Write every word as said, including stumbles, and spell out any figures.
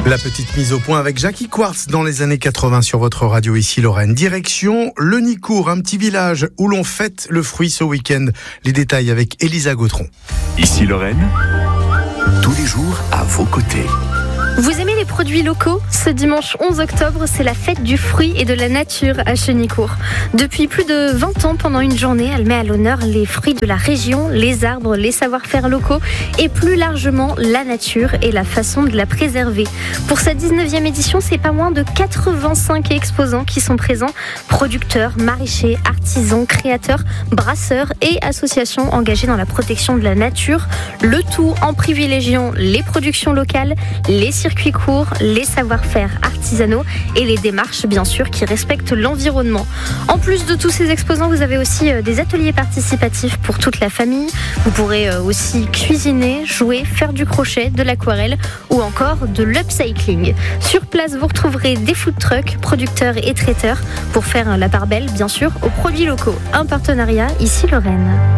La petite mise au point avec Jackie Quartz dans les années quatre-vingts sur votre radio ici Lorraine. Direction Le Nicourt, un petit village où l'on fête le fruit ce week-end. Les détails avec Elisa Gautron. Ici Lorraine, tous les jours à vos côtés. Vous aimez les produits locaux ? Ce dimanche onze octobre, c'est la fête du fruit et de la nature à Chenicourt. Depuis plus de vingt ans, pendant une journée, elle met à l'honneur les fruits de la région, les arbres, les savoir-faire locaux et plus largement la nature et la façon de la préserver. Pour cette dix-neuvième édition, c'est pas moins de quatre-vingt-cinq exposants qui sont présents. Producteurs, maraîchers, artisans, créateurs, brasseurs et associations engagées dans la protection de la nature. Le tout en privilégiant les productions locales, les circuits courts, les savoir-faire artisanaux et les démarches bien sûr qui respectent l'environnement. En plus de tous ces exposants, vous avez aussi des ateliers participatifs pour toute la famille. Vous pourrez aussi cuisiner, jouer, faire du crochet, de l'aquarelle ou encore de l'upcycling. Sur place, vous retrouverez des food trucks, producteurs et traiteurs pour faire la part belle bien sûr aux produits locaux. Un partenariat ici Lorraine.